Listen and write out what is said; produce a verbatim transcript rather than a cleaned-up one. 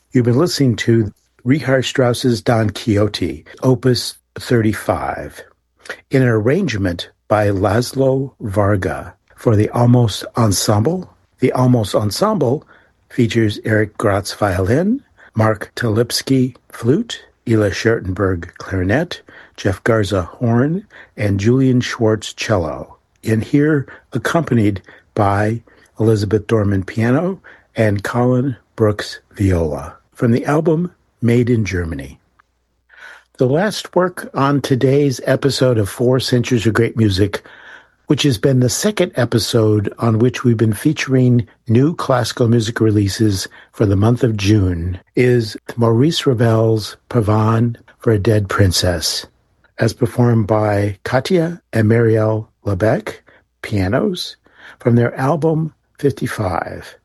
You've been listening to Richard Strauss's Don Quixote, Opus thirty-five, in an arrangement by Laszlo Varga for the Almos Ensemble. The Almos Ensemble features Eric Gratz violin, Mark Talipsky flute, Ela Schertenberg clarinet, Jeff Garza horn, and Julian Schwartz cello, and here accompanied by Elizabeth Dorman piano and Colin Brooks viola, from the album Made in Germany. The last work on today's episode of Four Centuries of Great Music, which has been the second episode on which we've been featuring new classical music releases for the month of June, is Maurice Ravel's Pavane for a Dead Princess, as performed by Katia and Marielle Lebec, pianos, from their album fifty-five.